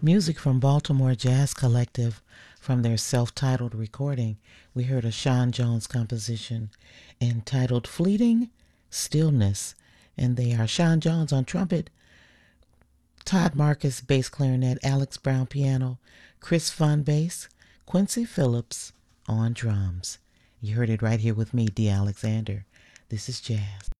Music from Baltimore Jazz Collective from their self-titled recording. We heard a Sean Jones composition entitled Fleeting Stillness, and they are Sean Jones on trumpet, Todd Marcus bass clarinet, Alex Brown piano, Chris Fun bass, Quincy Phillips on drums. You heard it right here with me, Dee Alexander. This is jazz.